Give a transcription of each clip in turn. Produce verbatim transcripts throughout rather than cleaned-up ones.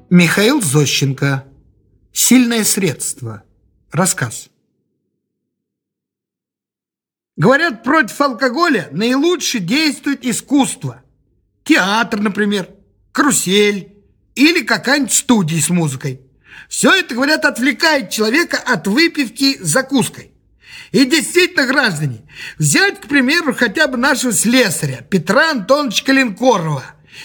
Михаил Зощенко. Сильное средство. Рассказ. Говорят, против алкоголя наилучше действует искусство. Театр, например, карусель или какая-нибудь студия с музыкой. Все это, говорят, отвлекает человека от выпивки с закуской. И действительно, граждане, взять, к примеру, хотя бы нашего слесаря Петра Антоновича Коленкорова.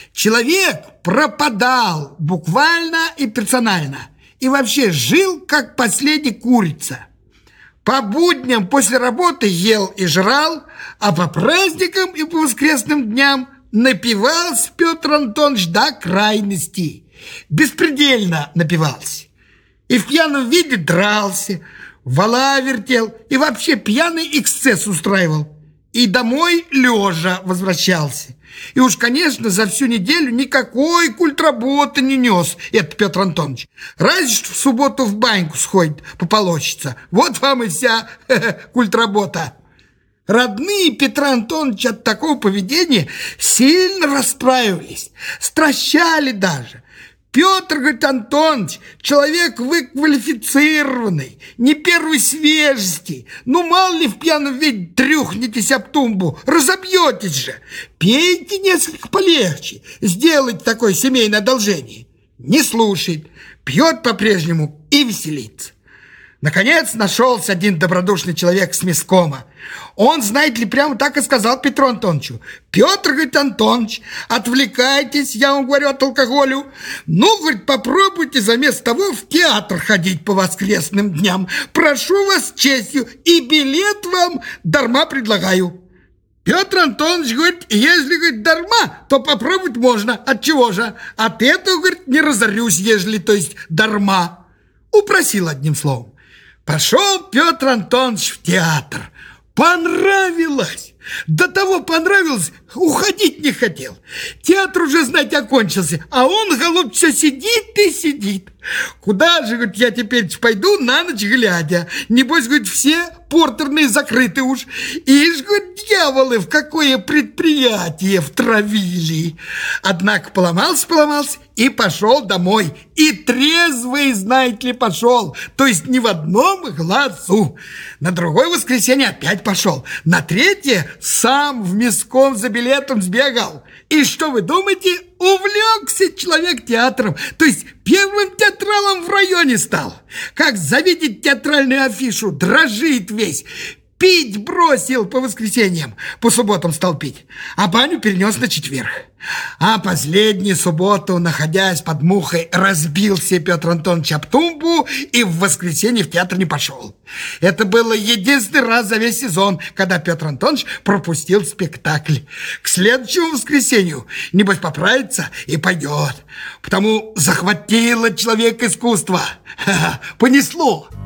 Человек пропадал буквально и персонально. И вообще жил, как последняя курица. По будням после работы ел и жрал, а по праздникам и по воскресным дням напивался Петр Антонович до крайности. Беспредельно напивался. И в пьяном виде дрался, вала вертел и вообще пьяный эксцесс устраивал. И домой лежа возвращался. И уж, конечно, за всю неделю никакой культработы не нес этот Петр Антонович. Разве что в субботу в баньку сходит пополощется. Вот вам и вся культработа. Родные Петра Антоновича от такого поведения сильно расстраивались, стращали даже. Петр, говорит, Антонович, человек выквалифицированный, не первой свежести. Ну, мало ли в пьяном виде трюхнетесь об тумбу, разобьетесь же. Пейте несколько полегче, сделайте такое семейное одолжение. Не слушает, пьет по-прежнему и веселится. Наконец нашелся один добродушный человек с мискома. Он, знаете ли, прямо так и сказал Петру Антоновичу: Петр, говорит, Антонович, отвлекайтесь, я вам говорю, от алкоголю. Ну, говорит, попробуйте заместо того в театр ходить по воскресным дням. Прошу вас честью, и билет вам дарма предлагаю. Петр Антонович говорит: если, говорит, дарма, то попробовать можно. От чего же? От этого, говорит, не разорюсь, ежели, то есть дарма. Упросил одним словом. Пошел Петр Антонович в театр. Понравилось! До того понравилось, уходить не хотел. Театр уже, знаете, окончился, а он, голубь, все сидит и сидит. Куда же, говорит, я теперь пойду на ночь глядя? Небось, говорит, все портерные закрыты уж. Ишь, говорит, дьяволы, в какое предприятие втравили. Однако поломался, поломался и пошел домой. И трезвый, знаете ли, пошел. То есть не в одном глазу. На другое воскресенье опять пошел. На третье сам в миском за билетом сбегал. И что вы думаете? Увлекся человек театром. То есть первым театралом в районе стал. Как завидит театральную афишу, дрожит весь. Пить бросил по воскресеньям, по субботам стал пить, а баню перенес на четверг. А последнюю субботу, находясь под мухой, разбился Петр Антонович об тумбу и в воскресенье в театр не пошел. Это было единственный раз за весь сезон, когда Петр Антонович пропустил спектакль. К следующему воскресенью, небось, поправится и пойдет. Потому захватило человек искусство. Ха-ха, понесло.